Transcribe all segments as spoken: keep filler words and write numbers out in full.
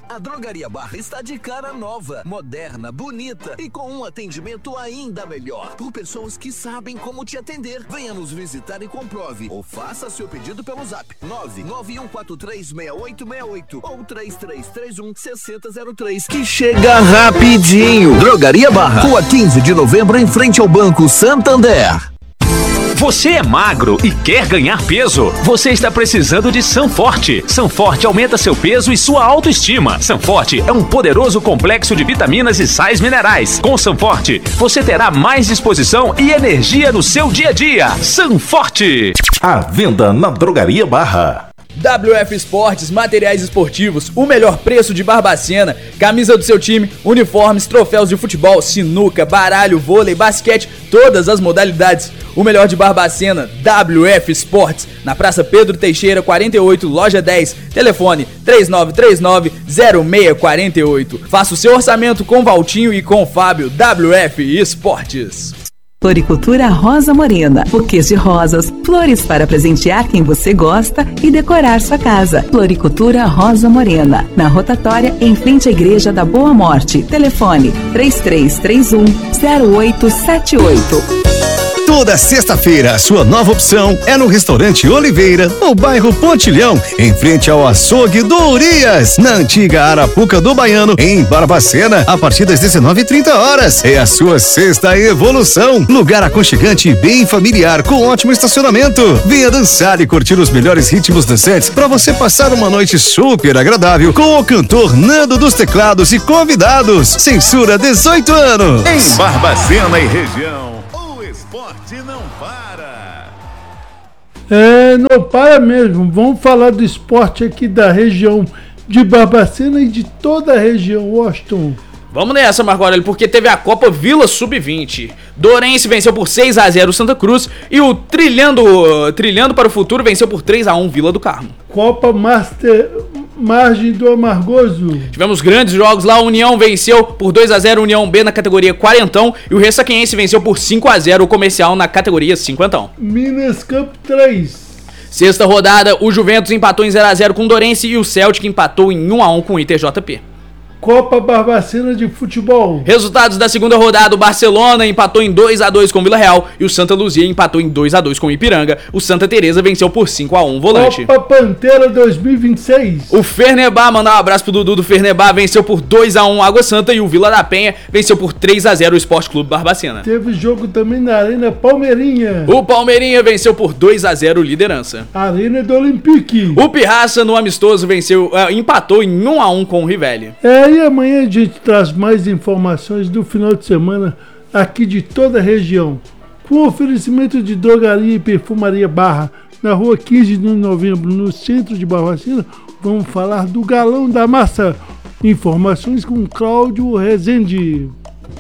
A Drogaria Barra está de cara nova, moderna, bonita e com um atendimento ainda melhor. Por pessoas que sabem como te atender. Venha nos visitar e comprove. Ou faça seu pedido pelo zap nove nove um quatro três seis oito seis oito ou três três três um seis zero zero três, que chega rapidinho. Drogaria Barra, Rua quinze de novembro, em frente ao Banco Santander. Você é magro e quer ganhar peso? Você está precisando de Sanforte. Sanforte aumenta seu peso e sua autoestima. Sanforte é um poderoso complexo de vitaminas e sais minerais. Com Sanforte, você terá mais disposição e energia no seu dia a dia. Sanforte. À venda na Drogaria Barra. W F Esportes, materiais esportivos, o melhor preço de Barbacena, camisa do seu time, uniformes, troféus de futebol, sinuca, baralho, vôlei, basquete, todas as modalidades. O melhor de Barbacena, W F Esportes, na Praça Pedro Teixeira, quarenta e oito, loja dez, telefone três nove três nove zero seis quatro oito. Faça o seu orçamento com Valtinho e com Fábio. W F Esportes. Floricultura Rosa Morena, buquês de rosas, flores para presentear quem você gosta e decorar sua casa. Floricultura Rosa Morena, na rotatória em frente à Igreja da Boa Morte. Telefone três três três um zero oito sete oito. Toda sexta-feira, a sua nova opção é no Restaurante Oliveira, no bairro Pontilhão, em frente ao açougue do Urias, na antiga Arapuca do Baiano, em Barbacena, a partir das dezenove e trinta horas. É a sua sexta evolução. Lugar aconchegante e bem familiar, com ótimo estacionamento. Venha dançar e curtir os melhores ritmos dançantes para você passar uma noite super agradável com o cantor Nando dos Teclados e convidados. Censura dezoito anos. Em Barbacena e região. Não para. É, não para mesmo. Vamos falar do esporte aqui da região de Barbacena e de toda a região, Washington. Vamos nessa, Marco Aurélio, porque teve a Copa Vila sub vinte. Dourense venceu por seis a zero o Santa Cruz e o Trilhando, Trilhando para o Futuro venceu por três a um Vila do Carmo. Copa Master Margem do Amargoso. Tivemos grandes jogos lá. A União venceu por dois a zero, União B na categoria quarentão, e o Ressaquense venceu por cinco a zero o Comercial na categoria cinquentão. Minas Cup três. Sexta rodada, o Juventus empatou em zero a zero com o Dourense e o Celtic empatou em um a um com o Inter J P. Copa Barbacena de Futebol. Resultados da segunda rodada: o Barcelona empatou em dois a dois com o Vila Real e o Santa Luzia empatou em dois a dois com o Ipiranga. O Santa Teresa venceu por cinco a um Volante. Copa Pantera dois mil e vinte e seis. O Fernebá, mandar um abraço pro Dudu do Fernebá, venceu por dois a um Água Santa e o Vila da Penha venceu por três a zero o Esporte Clube Barbacena. Teve jogo também na Arena Palmeirinha. O Palmeirinha venceu por dois a zero Liderança. Arena do Olympique. O Pirraça no amistoso venceu, uh, empatou em um a um com o Rivelli. É, e amanhã a gente traz mais informações do final de semana aqui de toda a região, com oferecimento de Drogaria e Perfumaria Barra, na rua quinze de novembro, no centro de Barbacena. Vamos falar do Galão da Massa. Informações com Cláudio Rezende.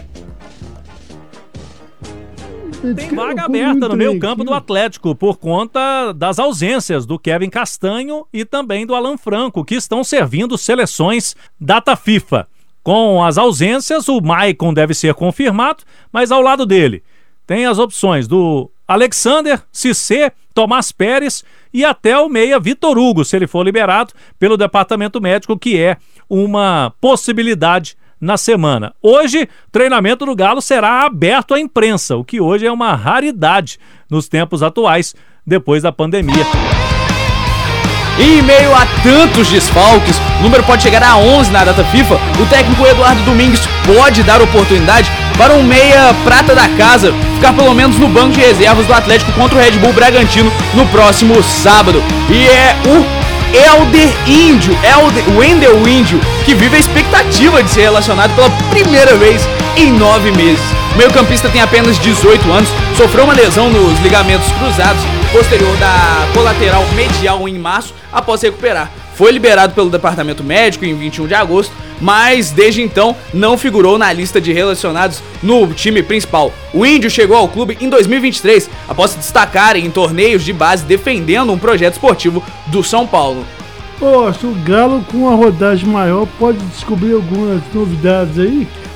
Tem vaga aberta no meio campo do Atlético por conta das ausências do Kevin Castanho e também do Alan Franco, que estão servindo seleções data FIFA. Com as ausências, o Maicon deve ser confirmado, mas ao lado dele tem as opções do Alexander, Cissé, Tomás Pérez e até o meia Vitor Hugo, se ele for liberado pelo departamento médico, que é uma possibilidade na semana. Hoje, o treinamento do Galo será aberto à imprensa, o que hoje é uma raridade nos tempos atuais, depois da pandemia. E em meio a tantos desfalques, o número pode chegar a onze na data FIFA. O técnico Eduardo Domingues pode dar oportunidade para um meia prata da casa ficar pelo menos no banco de reservas do Atlético contra o Red Bull Bragantino no próximo sábado. E é o Elder Índio, Elder, Wendel Índio, que vive a expectativa de ser relacionado pela primeira vez em nove meses. O meio-campista tem apenas dezoito anos, sofreu uma lesão nos ligamentos cruzados posterior da colateral medial em março, após recuperar. Foi liberado pelo departamento médico em vinte e um de agosto, mas desde então não figurou na lista de relacionados no time principal. O Índio chegou ao clube em dois mil e vinte e três, após se destacar em torneios de base defendendo um projeto esportivo do São Paulo. Poxa, o Galo com uma rodagem maior pode descobrir algumas novidades aí?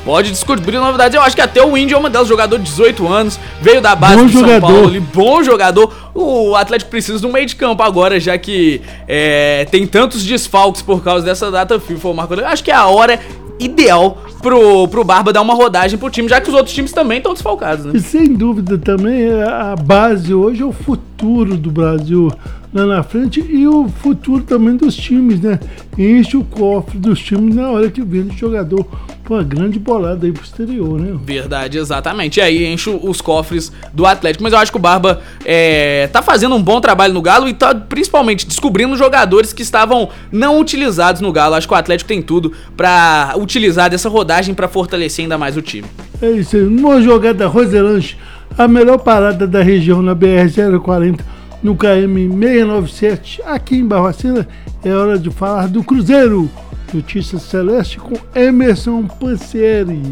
pode descobrir novidades. Eu acho que até o Índio é uma delas, jogador de dezoito anos, veio da base bom do jogador. São Paulo ali, bom jogador. O Atlético precisa de um meio de campo agora, já que é, tem tantos desfalques por causa dessa data FIFA, o Marco. Eu acho que é a hora ideal pro, pro Barba dar uma rodagem pro time, já que os outros times também estão desfalcados, né? E sem dúvida também, a base hoje é o futuro do Brasil lá na frente e o futuro também dos times, né? Enche o cofre dos times na hora que vem o jogador com uma grande bolada aí pro exterior, né? Verdade, exatamente. E aí enche os cofres do Atlético. Mas eu acho que o Barba é, tá fazendo um bom trabalho no Galo e tá principalmente descobrindo jogadores que estavam não utilizados no Galo. Acho que o Atlético tem tudo pra utilizar dessa rodagem pra fortalecer ainda mais o time. É isso aí. Numa jogada Roselanche, a melhor parada da região na B R zero quarenta, no K M seiscentos e noventa e sete, aqui em Barbacena, é hora de falar do Cruzeiro. Notícias Celeste com Emerson Pansieri.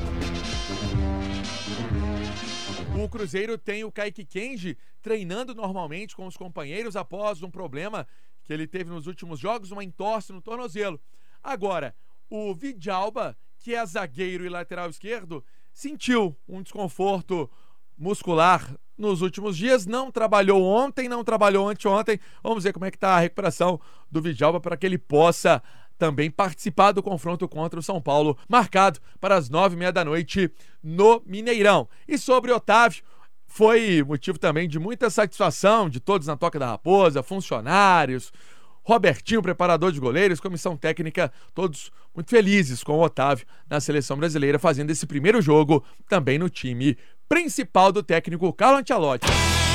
O Cruzeiro tem o Kaique Kenji treinando normalmente com os companheiros após um problema que ele teve nos últimos jogos, uma entorse no tornozelo. Agora, o Vidalba, que é zagueiro e lateral esquerdo, sentiu um desconforto muscular nos últimos dias, não trabalhou ontem, não trabalhou anteontem. Vamos ver como é que está a recuperação do Vidalba para que ele possa também participar do confronto contra o São Paulo, marcado para as nove e meia da noite no Mineirão. E sobre Otávio, foi motivo também de muita satisfação de todos na Toca da Raposa, funcionários, Robertinho, preparador de goleiros, comissão técnica, todos muito felizes com o Otávio na seleção brasileira, fazendo esse primeiro jogo também no time principal do técnico Carlo Ancelotti.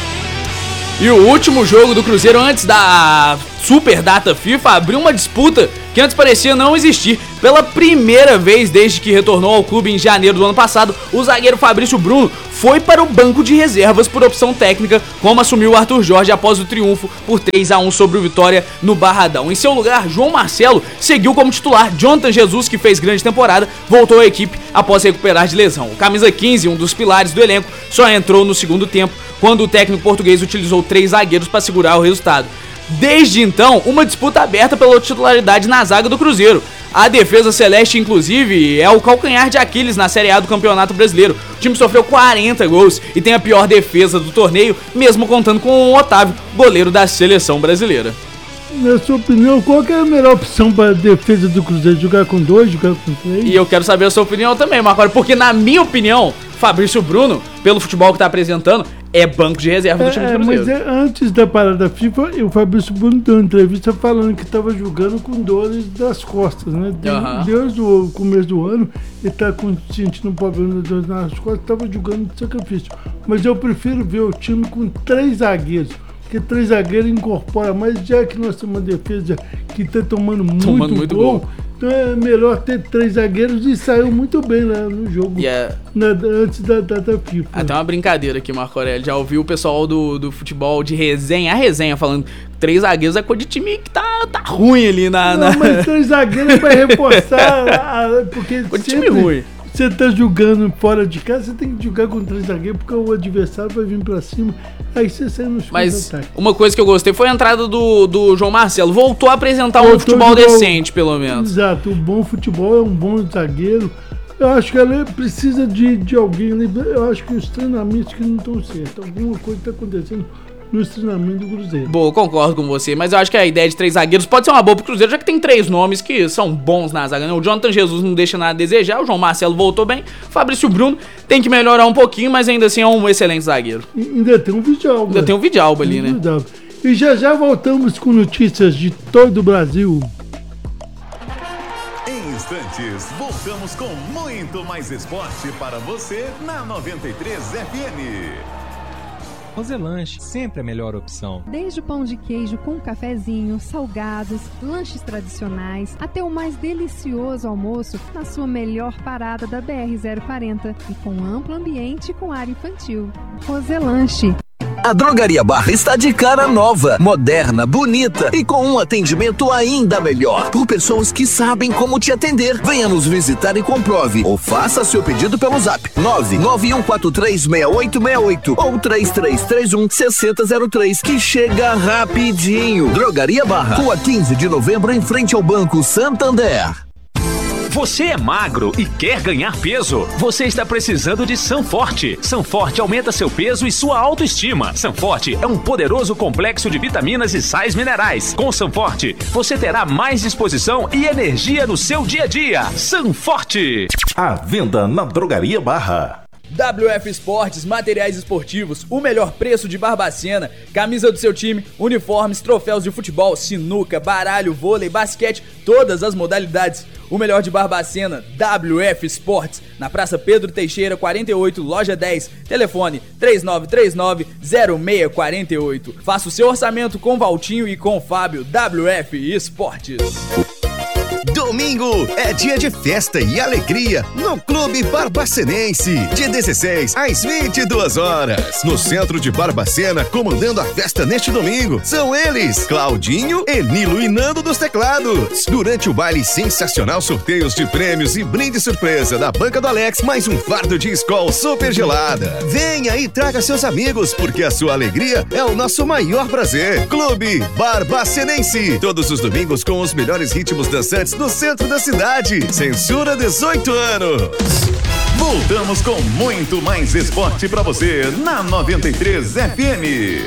E o último jogo do Cruzeiro antes da super data FIFA abriu uma disputa que antes parecia não existir. Pela primeira vez desde que retornou ao clube em janeiro do ano passado, o zagueiro Fabrício Bruno foi para o banco de reservas por opção técnica, como assumiu o Arthur Jorge após o triunfo por três a um sobre o Vitória no Barradão. Em seu lugar, João Marcelo seguiu como titular. Jonathan Jesus, que fez grande temporada, voltou à equipe após recuperar de lesão. O camisa quinze, um dos pilares do elenco, só entrou no segundo tempo, quando o técnico português utilizou três zagueiros para segurar o resultado. Desde então, uma disputa aberta pela titularidade na zaga do Cruzeiro. A defesa celeste, inclusive, é o calcanhar de Aquiles na Série A do Campeonato Brasileiro. O time sofreu quarenta gols e tem a pior defesa do torneio, mesmo contando com o Otávio, goleiro da seleção brasileira. Na sua opinião, qual que é a melhor opção para a defesa do Cruzeiro? Jogar com dois, jogar com três? E eu quero saber a sua opinião também, Marco, porque na minha opinião, Fabrício Bruno, pelo futebol que está apresentando, é banco de reserva do time do Cruzeiro. Mas é, antes da parada FIFA, o Fabrício Bruno deu uma entrevista falando que estava jogando com dores das costas, né? De, uhum. Desde o começo do ano, ele está sentindo um problema de dores nas costas, estava jogando de sacrifício. Mas eu prefiro ver o time com três zagueiros, porque três zagueiros incorpora mais, já que nós temos uma defesa que está tomando muito, tomando muito gol. gol. Então é melhor ter três zagueiros e saiu muito bem lá no jogo, yeah. na, antes da data FIFA. Até uma brincadeira aqui, Marco Aurélio. Já ouviu o pessoal do, do futebol de resenha, a resenha, falando que três zagueiros é coisa de time que tá, tá ruim ali na... Não, na... mas três zagueiros é pra reforçar, a, porque coisa de time ruim. Você tá jogando fora de casa, você tem que jogar com três zagueiros, porque o adversário vai vir pra cima, aí você sai nos Mas uma coisa que eu gostei foi a entrada do, do João Marcelo. Voltou a apresentar Voltou um futebol decente, pelo menos. Exato, o bom futebol é um bom zagueiro. Eu acho que ela precisa de, de alguém. Eu acho que os treinamentos que não estão certos, alguma coisa está acontecendo no treinamento do Cruzeiro. Boa, concordo com você, mas eu acho que a ideia de três zagueiros pode ser uma boa pro Cruzeiro, já que tem três nomes que são bons na zaga, né? O Jonathan Jesus não deixa nada a desejar, o João Marcelo voltou bem, o Fabrício Bruno tem que melhorar um pouquinho, mas ainda assim é um excelente zagueiro. E ainda tem um Vidalba. Ainda tem um Vidalba ali, né? Vidalba. E já já voltamos com notícias de todo o Brasil. Em instantes, voltamos com muito mais esporte para você na noventa e três F M. Roselanche, sempre a melhor opção. Desde o pão de queijo com cafezinho, salgados, lanches tradicionais, até o mais delicioso almoço na sua melhor parada da B R zero quarenta e com amplo ambiente com área infantil. Roselanche. A Drogaria Barra está de cara nova, moderna, bonita e com um atendimento ainda melhor, por pessoas que sabem como te atender. Venha nos visitar e comprove, ou faça seu pedido pelo zap nove nove um quatro três seis oito seis oito ou três três três um seis zero zero três, que chega rapidinho. Drogaria Barra, Rua quinze de novembro, em frente ao Banco Santander. Você é magro e quer ganhar peso? Você está precisando de Sanforte. Sanforte aumenta seu peso e sua autoestima. Sanforte é um poderoso complexo de vitaminas e sais minerais. Com Sanforte, você terá mais disposição e energia no seu dia a dia. Sanforte. À venda na Drogaria Barra. W F Esportes, materiais esportivos, o melhor preço de Barbacena, camisa do seu time, uniformes, troféus de futebol, sinuca, baralho, vôlei, basquete, todas as modalidades. O melhor de Barbacena, W F Esportes, na Praça Pedro Teixeira, quarenta e oito, loja dez, telefone três nove três nove, zero seis quatro oito. Faça o seu orçamento com Valtinho e com Fábio, W F Esportes. Domingo é dia de festa e alegria no Clube Barbacenense. De dezesseis às vinte e duas horas. No centro de Barbacena, comandando a festa neste domingo, são eles, Claudinho, Enilo e Nando dos teclados. Durante o baile sensacional, sorteios de prêmios e brinde surpresa da Banca do Alex, mais um fardo de Skol super gelada. Venha e traga seus amigos, porque a sua alegria é o nosso maior prazer. Clube Barbacenense. Todos os domingos com os melhores ritmos dançantes no centro da cidade. Censura dezoito anos. Voltamos com muito mais esporte pra você na noventa e três F M.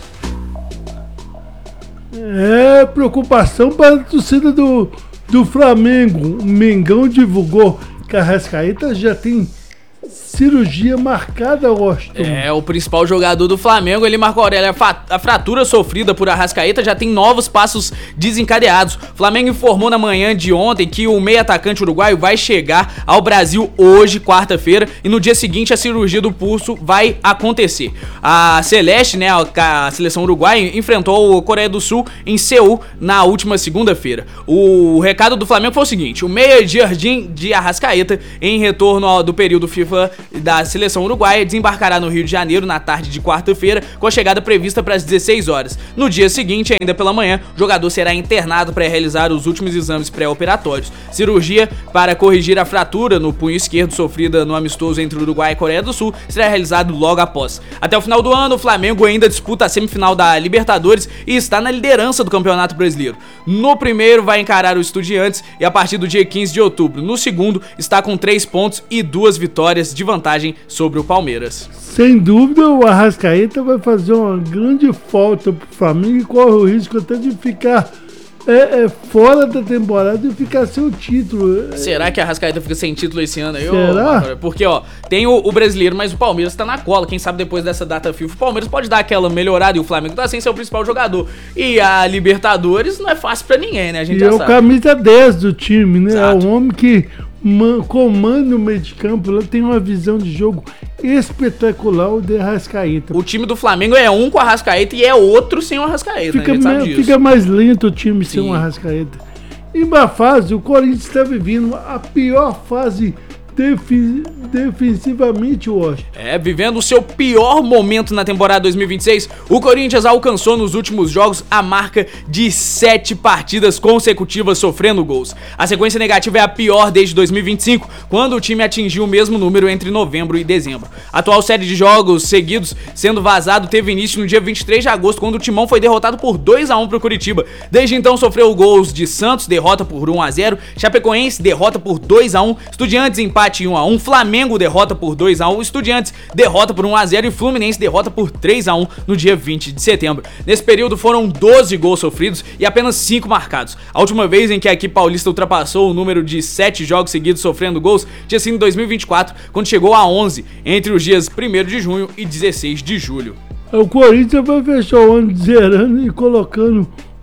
É preocupação para a torcida do, do Flamengo. O Mengão divulgou que a Arrascaeta já tem cirurgia marcada, Washington. É, o principal jogador do Flamengo, ele, Marco Aurélio, a fratura sofrida por Arrascaeta já tem novos passos desencadeados. O Flamengo informou na manhã de ontem que o meio atacante uruguaio vai chegar ao Brasil hoje, quarta-feira, e no dia seguinte a cirurgia do pulso vai acontecer. A Celeste, né, a seleção uruguaia, enfrentou o Coreia do Sul em Seul na última segunda-feira. O recado do Flamengo foi o seguinte: o meia de Jardim de Arrascaeta, em retorno ao, do período FIFA da seleção uruguaia, desembarcará no Rio de Janeiro na tarde de quarta-feira, com a chegada prevista para as dezesseis horas. No dia seguinte, ainda pela manhã, o jogador será internado para realizar os últimos exames pré-operatórios. Cirurgia para corrigir a fratura no punho esquerdo sofrida no amistoso entre Uruguai e Coreia do Sul será realizado logo após. Até o final do ano, o Flamengo ainda disputa a semifinal da Libertadores e está na liderança do Campeonato Brasileiro. No primeiro vai encarar o Estudiantes e a partir do dia quinze de outubro. No segundo está com três pontos e duas vitórias de vantagem sobre o Palmeiras. Sem dúvida, o Arrascaeta vai fazer uma grande falta pro Flamengo e corre o risco até de ficar é, é, fora da temporada e ficar sem o título. Será que a Arrascaeta fica sem título esse ano aí? Será? Porque, ó, tem o, o brasileiro, mas o Palmeiras tá na cola. Quem sabe depois dessa data FIFA, o Palmeiras pode dar aquela melhorada e o Flamengo tá sem ser o principal jogador. E a Libertadores não é fácil pra ninguém, né? A gente e já é sabe. o camisa dez do time, né? Exato. É o homem que man, comanda o meio de campo, ela tem uma visão de jogo espetacular, o de Arrascaeta. O time do Flamengo é um com a Arrascaeta e é outro sem o Arrascaeta, fica, né? me, fica mais lento o time sem o Arrascaeta. Em uma fase, o Corinthians está vivendo a pior fase Defi- defensivamente, Washington. É, vivendo o seu pior momento na temporada dois mil e vinte e seis, o Corinthians alcançou nos últimos jogos a marca de sete partidas consecutivas sofrendo gols. A sequência negativa é a pior desde dois mil e vinte e cinco, quando o time atingiu o mesmo número entre novembro e dezembro. A atual série de jogos seguidos sendo vazado teve início no dia vinte e três de agosto, quando o Timão foi derrotado por dois a um pro Curitiba. Desde então sofreu gols de Santos, derrota por um a zero, Chapecoense, derrota por dois a um, Estudiantes, empate em um a um, Flamengo derrota por dois a um, Estudiantes derrota por um a zero e Fluminense derrota por três a um no dia vinte de setembro. Nesse período foram doze gols sofridos e apenas cinco marcados. A última vez em que a equipe paulista ultrapassou o número de sete jogos seguidos sofrendo gols tinha sido em dois mil e vinte e quatro, quando chegou a onze, entre os dias primeiro de junho e dezesseis de julho. O Corinthians vai fechar o ano zerando e colocando,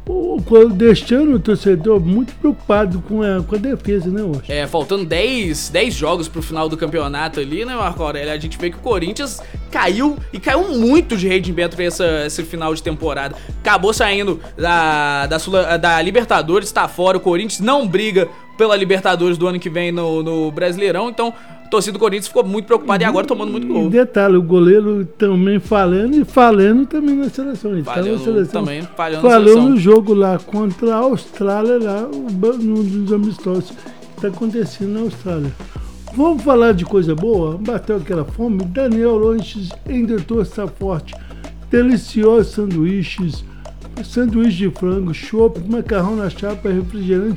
deixando o torcedor muito preocupado com a, com a defesa, né, Washington? É, faltando dez, dez jogos pro final do campeonato ali, né, Marco Aurélio? A gente vê que o Corinthians caiu e caiu muito de rendimento pra essa, esse final de temporada. Acabou saindo da, da, Sula, da Libertadores, tá fora. O Corinthians não briga pela Libertadores do ano que vem no, no Brasileirão, então a torcida do Corinthians ficou muito preocupada e agora tomando muito gol. E detalhe, o goleiro também falhando e falhando também na seleção. Ele tá na seleção, também falhando falou na seleção. no jogo lá contra a Austrália, lá no dos amistosos que tá acontecendo na Austrália. Vamos falar de coisa boa? Bateu aquela fome? Daniel Lanches em Doutor Sanforte. Deliciosos sanduíches, sanduíche de frango, chopp, macarrão na chapa, refrigerante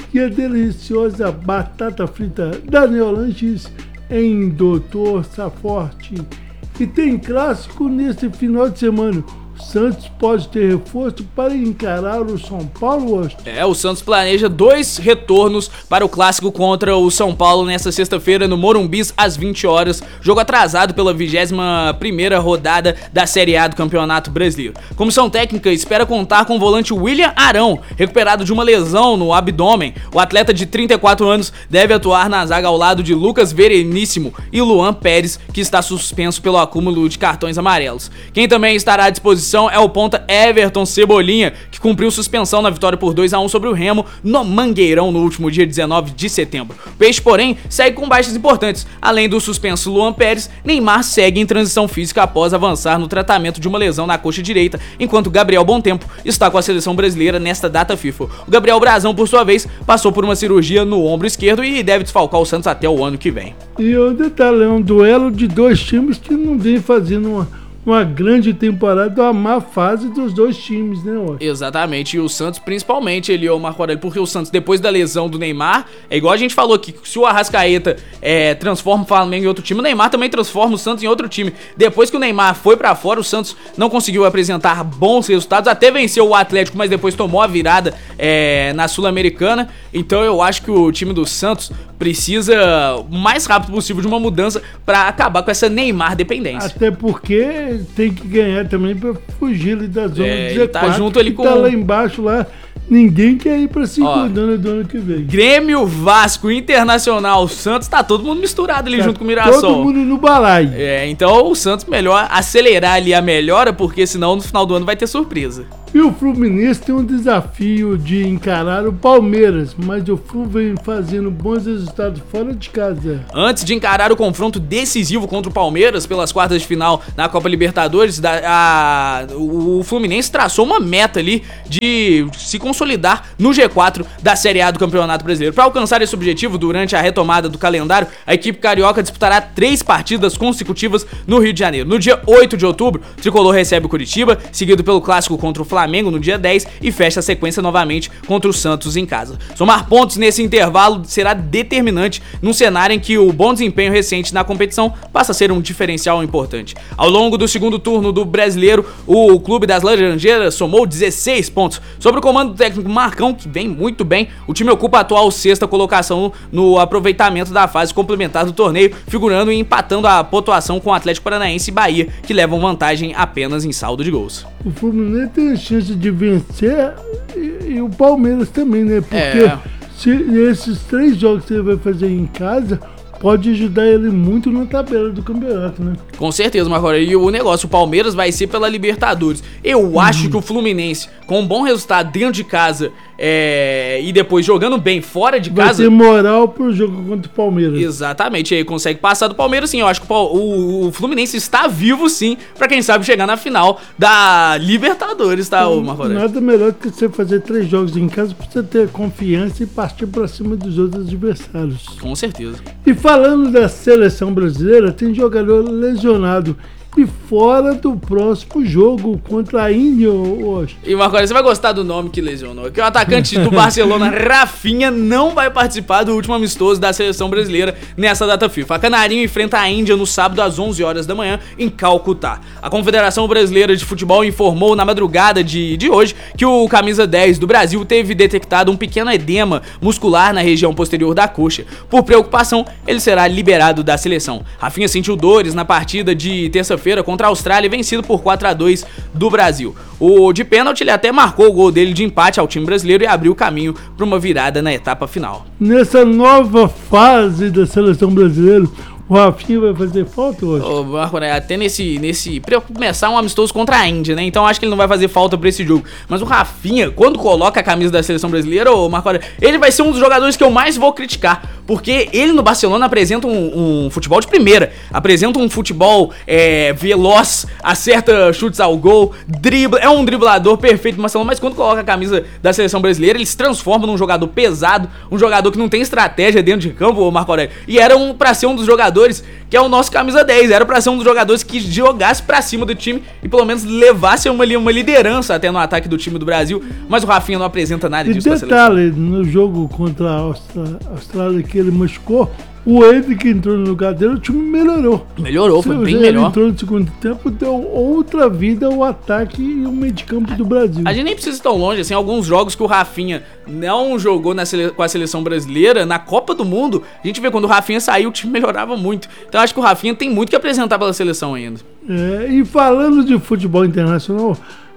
e a deliciosa batata frita da Neolanches em Doutor Saforte. E tem clássico nesse final de semana. O Santos pode ter reforço para encarar o São Paulo, Washington? É, o Santos planeja dois retornos para o clássico contra o São Paulo nesta sexta-feira no Morumbi às vinte horas, jogo atrasado pela vigésima primeira rodada da Série A do Campeonato Brasileiro. Comissão técnica espera contar com o volante William Arão, recuperado de uma lesão no abdômen. O atleta de trinta e quatro anos deve atuar na zaga ao lado de Lucas Vereníssimo e Luan Pérez, que está suspenso pelo acúmulo de cartões amarelos. Quem também estará à disposição é o ponta Everton Cebolinha, que cumpriu suspensão na vitória por dois a um sobre o Remo no Mangueirão no último dia dezenove de setembro. O Peixe, porém, segue com baixas importantes. Além do suspenso Luan Pérez, Neymar segue em transição física após avançar no tratamento de uma lesão na coxa direita, enquanto Gabriel Bontempo está com a seleção brasileira nesta data FIFA. O Gabriel Brazão, por sua vez, passou por uma cirurgia no ombro esquerdo e deve desfalcar o Santos até o ano que vem. E o detalhe, é um duelo de dois times que não vem fazendo uma uma grande temporada, uma má fase dos dois times, né, Washington? Exatamente, e o Santos principalmente, ele, o Marco Aurélio, porque o Santos, depois da lesão do Neymar, é igual a gente falou aqui, se o Arrascaeta é, transforma o Flamengo em outro time, o Neymar também transforma o Santos em outro time. Depois que o Neymar foi pra fora, o Santos não conseguiu apresentar bons resultados, até venceu o Atlético, mas depois tomou a virada é, na Sul-Americana. Então eu acho que o time do Santos precisa o mais rápido possível de uma mudança pra acabar com essa Neymar dependência. Até porque tem que ganhar também pra fugir ali da zona é, do Z quatro, tá junto ali com... tá lá embaixo lá. Ninguém quer ir pra segunda do ano que vem. Grêmio, Vasco, Internacional, Santos, tá todo mundo misturado ali tá junto com o Mirassol. Todo mundo no balaio. É, então o Santos melhor acelerar ali a melhora, porque senão no final do ano vai ter surpresa. E o Fluminense tem um desafio de encarar o Palmeiras, mas o Flu vem fazendo bons resultados fora de casa. Antes de encarar o confronto decisivo contra o Palmeiras pelas quartas de final na Copa Libertadores, da, a, o Fluminense traçou uma meta ali de se consolidar no G quatro da Série A do Campeonato Brasileiro. Para alcançar esse objetivo, durante a retomada do calendário, a equipe carioca disputará três partidas consecutivas no Rio de Janeiro. No dia oito de outubro, o Tricolor recebe o Curitiba, seguido pelo clássico contra o Flamengo Flamengo no dia dez e fecha a sequência novamente contra o Santos em casa. Somar pontos nesse intervalo será determinante num cenário em que o bom desempenho recente na competição passa a ser um diferencial importante. Ao longo do segundo turno do Brasileiro, o Clube das Laranjeiras somou dezesseis pontos. Sob o comando do técnico Marcão, que vem muito bem, o time ocupa a atual sexta colocação no aproveitamento da fase complementar do torneio, figurando e empatando a pontuação com o Atlético Paranaense e Bahia, que levam vantagem apenas em saldo de gols. O Fluminense tem chance de vencer e, e o Palmeiras também, né? Porque é. se esses três jogos que ele vai fazer em casa pode ajudar ele muito na tabela do campeonato, né? Com certeza, Marco Aurélio. E o negócio, o Palmeiras vai ser pela Libertadores. Eu uhum. acho que o Fluminense, com um bom resultado dentro de casa é, e depois jogando bem fora de vai casa... Vai ter moral pro jogo contra o Palmeiras. Exatamente, aí consegue passar do Palmeiras, sim. Eu acho que o, o, o Fluminense está vivo, sim, pra quem sabe chegar na final da Libertadores, tá, então, Marco Aurélio? Nada melhor do que você fazer três jogos em casa pra você ter confiança e partir pra cima dos outros adversários. Com certeza. E falando da seleção brasileira, tem jogador lesionado e fora do próximo jogo contra a Índia hoje. E Marco Aurélio, você vai gostar do nome que lesionou, que o atacante do Barcelona, Rafinha, não vai participar do último amistoso da seleção brasileira nessa data FIFA. A Canarinho enfrenta a Índia no sábado às onze horas da manhã em Calcutá. A Confederação Brasileira de Futebol informou na madrugada de, de hoje que o camisa dez do Brasil teve detectado um pequeno edema muscular na região posterior da coxa. Por preocupação, ele será liberado da seleção. Rafinha sentiu dores na partida de terça-feira contra a Austrália, vencido por quatro a dois do Brasil. O de pênalti, ele até marcou o gol dele de empate ao time brasileiro e abriu o caminho para uma virada na etapa final. Nessa nova fase da seleção brasileira, o Rafinha vai fazer falta hoje? Ô, Marco, né, até nesse, nesse... Pra começar um amistoso contra a Índia, né? Então acho que ele não vai fazer falta pra esse jogo. Mas o Rafinha, quando coloca a camisa da seleção brasileira, ô, Marco, ele vai ser um dos jogadores que eu mais vou criticar. porque ele no Barcelona apresenta um, um futebol de primeira, apresenta um futebol é, veloz, acerta chutes ao gol, dribla, é um driblador perfeito no Barcelona, mas quando coloca a camisa da seleção brasileira, ele se transforma num jogador pesado, um jogador que não tem estratégia dentro de campo, o Marco Aurélio, e era um, pra ser um dos jogadores que é o nosso camisa dez, era pra ser um dos jogadores que jogasse pra cima do time e pelo menos levasse uma, uma liderança até no ataque do time do Brasil, mas o Rafinha não apresenta nada disso. E detalhe, no jogo contra a Austrália, Austrália que ele machucou, o Eder que entrou no lugar dele, o time melhorou. Melhorou, foi bem ele melhor. Ele entrou no segundo tempo, deu outra vida ao ataque e ao meio de campo do Brasil. A gente nem precisa ir tão longe, assim, alguns jogos que o Rafinha não jogou na sele... com a seleção brasileira, na Copa do Mundo, a gente vê quando o Rafinha saiu, o time melhorava muito. Então acho que o Rafinha tem muito que apresentar pela seleção ainda. É, e falando de futebol internacional,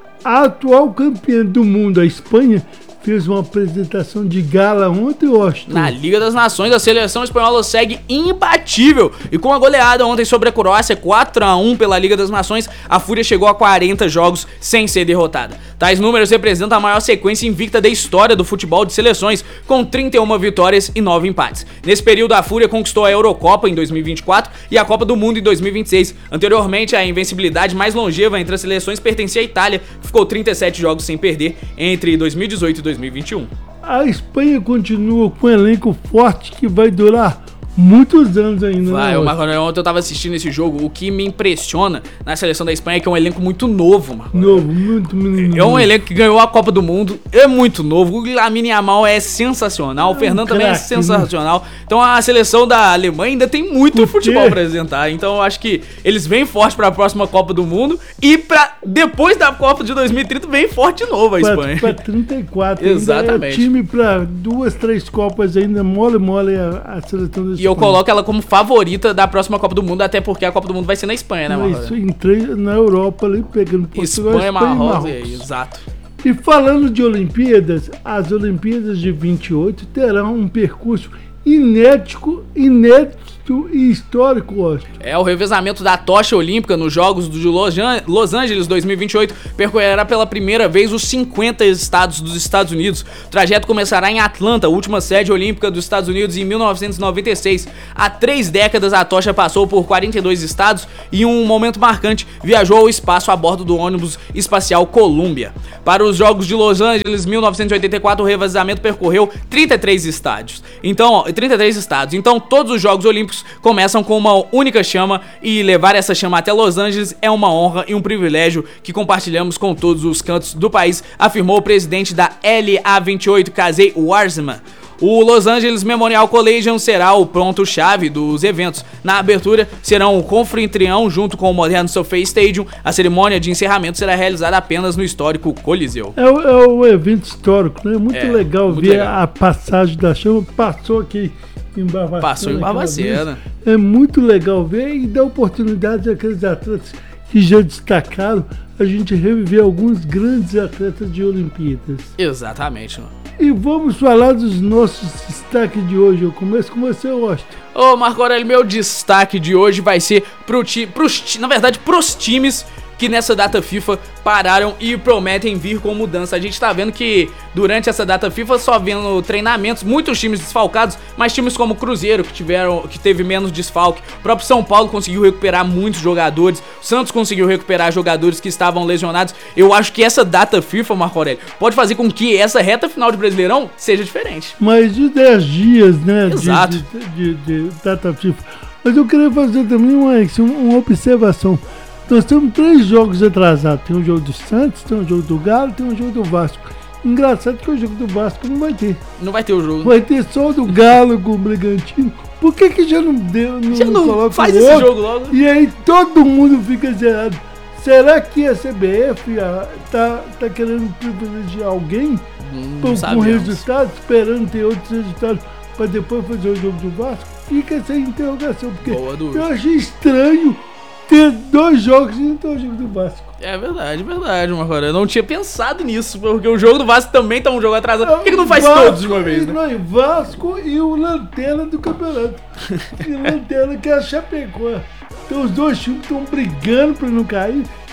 a atual campeã do mundo, a Espanha, fez uma apresentação de gala ontem, Washington. Na Liga das Nações, a seleção espanhola segue imbatível. E com a goleada ontem sobre a Croácia, quatro a um pela Liga das Nações, a Fúria chegou a quarenta jogos sem ser derrotada. Tais números representam a maior sequência invicta da história do futebol de seleções, com trinta e uma vitórias e nove empates. Nesse período, a Fúria conquistou a Eurocopa em dois mil e vinte e quatro e a Copa do Mundo em dois mil e vinte e seis. Anteriormente, a invencibilidade mais longeva entre as seleções pertencia à Itália, que ficou trinta e sete jogos sem perder entre dois mil e dezoito e dois mil e vinte e um. A Espanha continua com um elenco forte que vai durar muitos anos ainda. Vai, né, o Marco Aurélio, ontem eu tava assistindo esse jogo, o que me impressiona na seleção da Espanha é que é um elenco muito novo, Marco. Novo, muito menino. É um elenco que ganhou a Copa do Mundo, é muito novo, o Lamine Yamal é sensacional, o Fernando também é sensacional, então a seleção da Alemanha ainda tem muito futebol pra apresentar, então eu acho que eles vêm forte pra próxima Copa do Mundo e pra depois da Copa de dois mil e trinta vem forte de novo a Espanha. Pra, pra trinta e quatro, exatamente. É time pra duas, três Copas ainda, mole, mole a, a seleção da Espanha. E eu coloco ela como favorita da próxima Copa do Mundo, até porque a Copa do Mundo vai ser na Espanha, né, Marcos? Isso, entrei na Europa ali, pegando Portugal, Espanha, Espanha Marrocos, e Marrocos. exato. E falando de Olimpíadas, as Olimpíadas de vinte e oito terão um percurso inédito, inédito e histórico, Washington. É, o revezamento da tocha olímpica nos Jogos de Los Angeles dois mil e vinte e oito percorrerá pela primeira vez os cinquenta estados dos Estados Unidos. O trajeto começará em Atlanta, última sede olímpica dos Estados Unidos, em mil novecentos e noventa e seis. Há três décadas a tocha passou por quarenta e dois estados e, em um momento marcante, viajou ao espaço a bordo do ônibus espacial Columbia. Para os Jogos de Los Angeles mil novecentos e oitenta e quatro, o revezamento percorreu trinta e três estádios. Então, trinta e três estados. Então, todos os Jogos Olímpicos começam com uma única chama e levar essa chama até Los Angeles é uma honra e um privilégio que compartilhamos com todos os cantos do país, afirmou o presidente da L A vinte e oito, Casey Warsman. O Los Angeles Memorial Coliseum será o ponto-chave dos eventos. Na abertura, serão o Confrintrião junto com o moderno SoFi Stadium. A cerimônia de encerramento será realizada apenas no histórico Coliseu. É, é um evento histórico, né? Muito é, legal muito ver legal. a passagem da chama. Passou aqui em Barbacena. Passou em Barbacena. É muito legal ver e dá oportunidade àqueles atletas que já destacaram a gente reviver alguns grandes atletas de Olimpíadas. Exatamente, mano. E vamos falar dos nossos destaques de hoje. Eu começo com você, Washington. Ô, Marco Aurélio, meu destaque de hoje vai ser pro ti, pros, na verdade, pros times que nessa data FIFA pararam e prometem vir com mudança. A gente tá vendo que durante essa data FIFA só vendo treinamentos, muitos times desfalcados, mas times como o Cruzeiro, que tiveram, que teve menos desfalque, o próprio São Paulo conseguiu recuperar muitos jogadores, o Santos conseguiu recuperar jogadores que estavam lesionados. Eu acho que essa data FIFA, Marco Aurélio, pode fazer com que essa reta final de Brasileirão seja diferente. Mais de dez dias, né? Exato. De, de, de, de data FIFA. Mas eu queria fazer também uma, uma observação. Nós temos três jogos atrasados. Tem o jogo do Santos, tem o jogo do Galo, tem o jogo do Vasco. Engraçado que o jogo do Vasco não vai ter. Não vai ter o jogo. Vai ter só o do Galo com o Bragantino. Por que que já não deu? Não já não coloca faz o esse outro? jogo logo. E aí todo mundo fica zerado. Será que a C B F a, tá, tá querendo privilegiar alguém hum, com, com resultados, esperando ter outros resultados para depois fazer o jogo do Vasco? Fica essa interrogação, porque eu achei estranho ter dois jogos e não ter o jogo do Vasco. É verdade, verdade, Marco Aurélio. Eu não tinha pensado nisso, porque o jogo do Vasco também tá um jogo atrasado. Por que, que não faz Vasco todos de uma vez, né? Não, é Vasco e o Lanterna do campeonato. E o Lanterna que é a Chapecó. Então os dois times estão brigando pra não cair.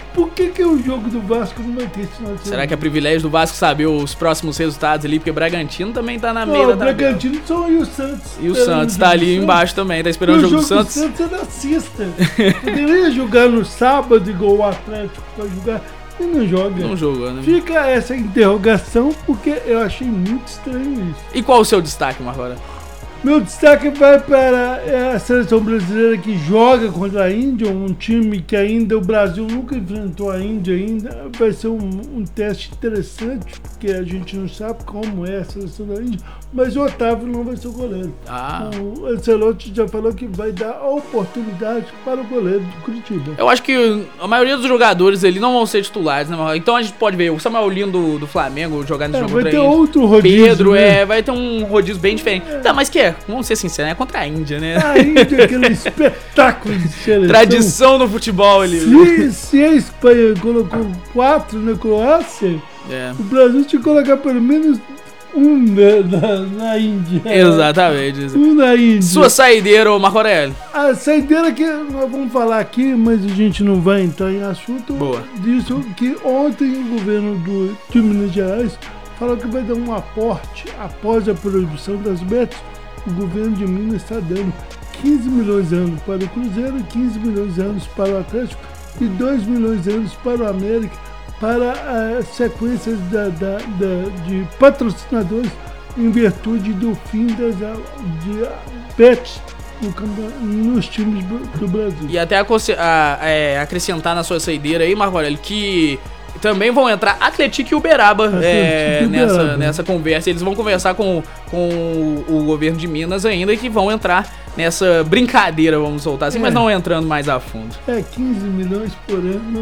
Por que que o jogo do Vasco não vai ter esse final de semana? Será que é privilégio do Vasco saber os próximos resultados ali? Porque o Bragantino também tá na Não, meia o da tabela. Bragantino só e o Santos. E o Santos tá ali embaixo também, tá esperando E o jogo do Santos. O Santos é na sexta. Poderia jogar no sábado igual o Atlético pra jogar e não joga. Não jogou, né? Fica essa interrogação porque eu achei muito estranho isso. E qual o seu destaque, Marco Aurélio? Meu destaque vai para a seleção brasileira que joga contra a Índia, um time que ainda o Brasil nunca enfrentou a Índia ainda. Vai ser um, um teste interessante, porque a gente não sabe como é a seleção da Índia, mas o Otávio não vai ser o goleiro. Ah. O Ancelotti já falou que vai dar a oportunidade para o goleiro do Curitiba. Eu acho que a maioria dos jogadores ali não vão ser titulares, né, Marco? Então a gente pode ver o Samuel Lino do, do Flamengo jogando É, jogo vai contra ter a Índia. outro rodízio, Pedro, né? é, vai ter um rodízio bem diferente. Tá, mas que é? Vamos ser sinceros, é contra a Índia, né? A Índia, aquele espetáculo de seleção. Tradição no futebol ali. Se, se a Espanha colocou quatro na Croácia, É. o Brasil tinha que colocar pelo menos um na, na, na Índia. Exatamente. Um na Índia. Sua saideira, ô Marco Aurélio. A saideira que nós vamos falar aqui, mas a gente não vai entrar em assunto Boa. disso, que ontem o governo do, de Minas Gerais falou que vai dar um aporte após a proibição das bets. O governo de Minas está dando quinze milhões de anos para o Cruzeiro, quinze milhões de anos para o Atlético e dois milhões de anos para o América, para a sequência da, da, da, de patrocinadores em virtude do fim das de bets no, nos times do Brasil. E até a, a, é, acrescentar na sua saideira aí, Marco Aurélio, que também vão entrar Atlético e Uberaba, Atlético é, e Uberaba. nessa, nessa conversa. Eles vão conversar com, com o, o governo de Minas ainda, que vão entrar nessa brincadeira, vamos soltar assim, É. mas não entrando mais a fundo. É, quinze milhões por ano.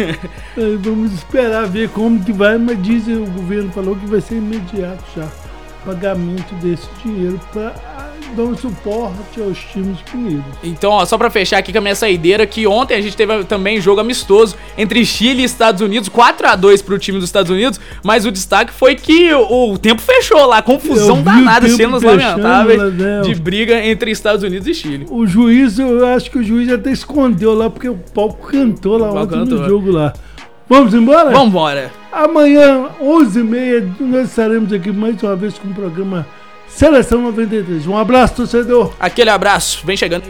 É, vamos esperar ver como que vai, mas dizem, o governo falou que vai ser imediato já o pagamento desse dinheiro para dar um suporte aos times pinheiros. Então, ó, só pra fechar aqui com a minha saideira, que ontem a gente teve também jogo amistoso entre Chile e Estados Unidos, quatro a dois pro time dos Estados Unidos, mas o destaque foi que o, o tempo fechou lá, confusão danada, cenas lamentáveis né? de briga entre Estados Unidos e Chile. O juiz, eu acho que o juiz até escondeu lá, porque o palco cantou lá ontem no cantou. jogo lá. Vamos embora? Vamos embora. Amanhã, onze e meia, nós estaremos aqui mais uma vez com o programa Seleção noventa e três. Um abraço, torcedor. Aquele abraço. Vem chegando.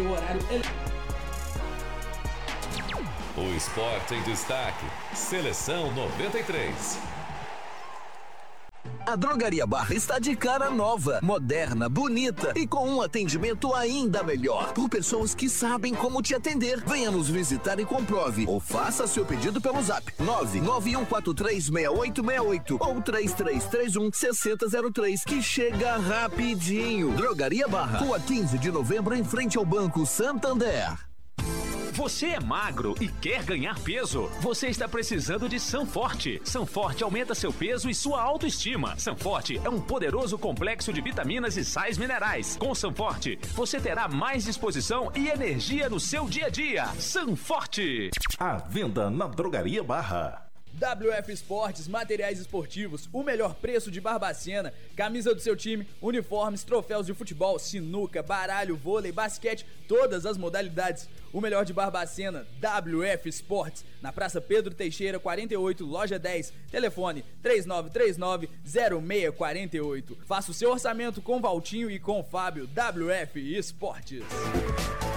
O esporte em destaque. Seleção noventa e três. A Drogaria Barra está de cara nova, moderna, bonita e com um atendimento ainda melhor. Por pessoas que sabem como te atender. Venha nos visitar e comprove. Ou faça seu pedido pelo zap nove nove um quatro três seis oito seis oito ou três três três um seis zero zero três, que chega rapidinho. Drogaria Barra, Rua quinze de novembro, em frente ao Banco Santander. Você é magro e quer ganhar peso? Você está precisando de Sanforte. Sanforte aumenta seu peso e sua autoestima. Sanforte é um poderoso complexo de vitaminas e sais minerais. Com Sanforte, você terá mais disposição e energia no seu dia a dia. Sanforte. À venda na Drogaria Barra. W F Esportes, materiais esportivos, o melhor preço de Barbacena, camisa do seu time, uniformes, troféus de futebol, sinuca, baralho, vôlei, basquete, todas as modalidades. O melhor de Barbacena, W F Esportes, na Praça Pedro Teixeira, quarenta e oito, loja dez, telefone três nove três nove zero seis quatro oito. Faça o seu orçamento com Valtinho e com Fábio. W F Esportes.